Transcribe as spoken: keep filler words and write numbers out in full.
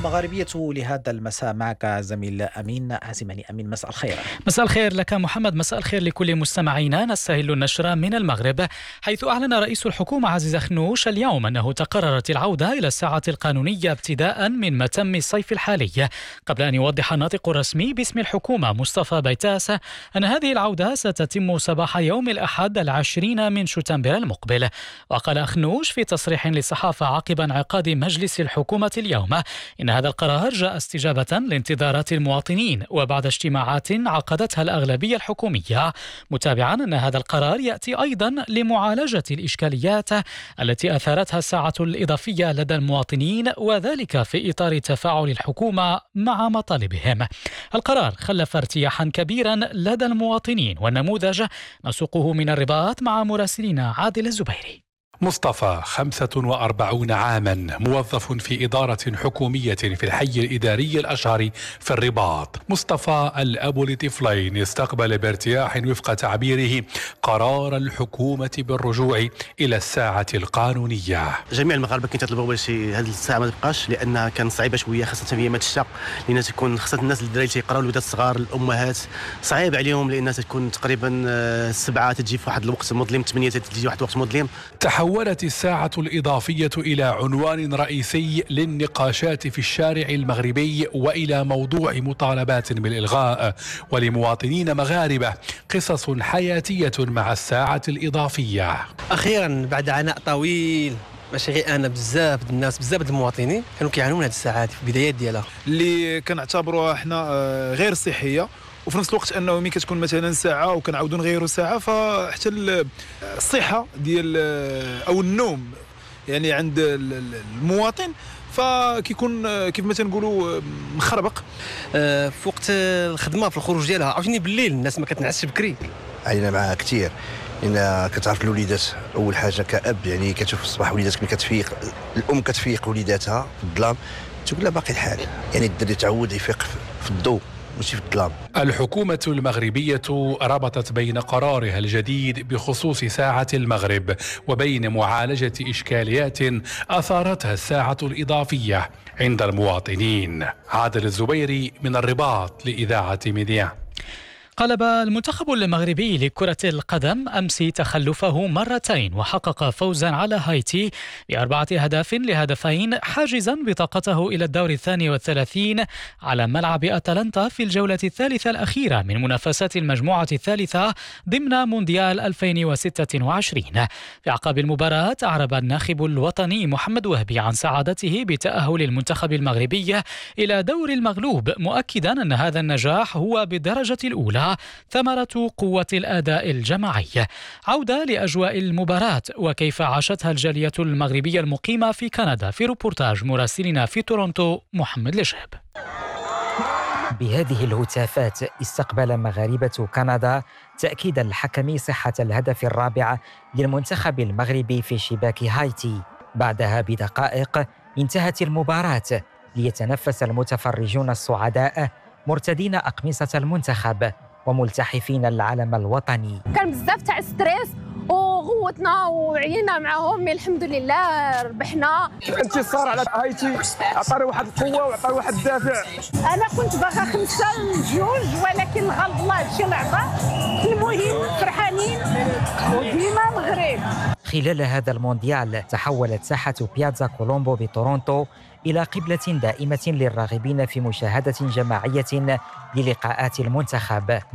المغاربية لهذا المساء معك زميل أمين عزماني. أمين، مساء الخير. مساء الخير لك محمد، مساء الخير لكل مستمعينا. نستهل النشرة من المغرب، حيث أعلن رئيس الحكومة عزيز أخنوش اليوم أنه تقررت العودة إلى الساعة القانونية ابتداء من متم الصيف الحالي، قبل أن يوضح الناطق الرسمي باسم الحكومة مصطفى بيتاس أن هذه العودة ستتم صباح يوم الأحد العشرين من شتنبر المقبل. وقال أخنوش في تصريح للصحافة عقب انعقاد مجلس الحكومة اليوم إن هذا القرار جاء استجابة لانتظارات المواطنين وبعد اجتماعات عقدتها الأغلبية الحكومية، متابعا أن هذا القرار يأتي أيضا لمعالجة الإشكاليات التي أثارتها الساعة الإضافية لدى المواطنين، وذلك في إطار تفاعل الحكومة مع مطالبهم. القرار خلف ارتياحا كبيرا لدى المواطنين، والنموذج نسوقه من الرباط مع مراسلنا عادل الزبيري. مصطفى خمسة وأربعين عاما، موظف في إدارة حكومية في الحي الإداري الأشهر في الرباط. مصطفى الأب لطفلين استقبل بارتياح وفق تعبيره قرار الحكومة بالرجوع إلى الساعة القانونية. جميع المغاربة كيطلبوا باش هذه الساعة ما تبقاش، لأنها كانت صعيبة شوية، خاصة في ايامات الشتاء، لأن تكون خاصة الناس الدراري تيقراو، الولادات الصغار، الأمهات صعيب عليهم، لأنها تكون تقريبا سبعة تجي في واحد الوقت مظلم، ثمانية تجي واحد الوقت مظلم. تحولت الساعة الإضافية إلى عنوان رئيسي للنقاشات في الشارع المغربي وإلى موضوع مطالبات بالإلغاء، ولمواطنين مغاربة قصص حياتية مع الساعة الإضافية. أخيرا بعد عناء طويل، ماشي غير انا، بزاف الناس، بزاف المواطنين كانوا كيعانوا من هذه الساعات في البدايات ديالها، اللي كنعتبروها احنا غير صحيه، وفي نفس الوقت انه ملي كتكون مثلا ساعه وكنعاودوا نغيروا ساعه، فحتى الصحه ديال او النوم يعني عند المواطن فكيكون كيف ما تنقولوا مخربق في وقت الخدمه، في الخروج ديالها. عاوتاني بالليل الناس ما كتنعسش بكري. علينا معها كثير، لان كتعرف الوليدات اول حاجه كاب، يعني كتشوف في الصباح وليداتك ملي كتفيق، الام كتفيق وليداتها في الظلام تقول لها باقي الحال، يعني الدري تعود يفيق في الضوء ماشي في الظلام. الحكومة المغربية ربطت بين قرارها الجديد بخصوص ساعة المغرب وبين معالجة إشكاليات أثارتها الساعة الإضافية عند المواطنين. عادل الزبيري من الرباط لإذاعة ميديا. قلب المنتخب المغربي لكرة القدم أمس تخلفه مرتين وحقق فوزا على هايتي بأربعة أهداف لهدفين، حاجزا بطاقته إلى الدور الثاني والثلاثين على ملعب أتلانتا في الجولة الثالثة الأخيرة من منافسات المجموعة الثالثة ضمن مونديال ألفين وستة وعشرين. في أعقاب المباراة أعرب الناخب الوطني محمد وهبي عن سعادته بتأهل المنتخب المغربي إلى دور المغلوب، مؤكدا أن هذا النجاح هو بالدرجة الأولى ثمرة قوة الأداء الجماعي. عودة لأجواء المباراة وكيف عاشتها الجالية المغربية المقيمة في كندا في روبورتاج مراسلنا في تورونتو محمد لشهب. بهذه الهتافات استقبل مغاربة كندا تأكيد الحكم صحة الهدف الرابع للمنتخب المغربي في شباك هايتي. بعدها بدقائق انتهت المباراة ليتنفس المتفرجون السعداء مرتدين أقمصة المنتخب وملتحفين العلم الوطني. كان بزاف تاع ستريس وغوتنا وعينا معهم، الحمد لله ربحنا. انتصار على هايتي عطاني واحد القوه وعطاني واحد الدافع. انا كنت باغا خمسه جوج، ولكن غلط الله هادشي لعبه. المهم فرحانين وديما المغرب. خلال هذا المونديال تحولت ساحة بيازا كولومبو بتورونتو إلى قبلة دائمة للراغبين في مشاهدة جماعية للقاءات المنتخب.